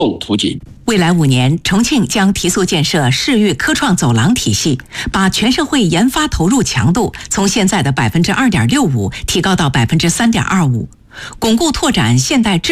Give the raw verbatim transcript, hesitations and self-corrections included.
途径。 未来五年，重庆将提速建设市域科创走廊体系，把全社会研发投入强度从现在的百分之二点六五提高到百分之三点二五，巩固拓展现代制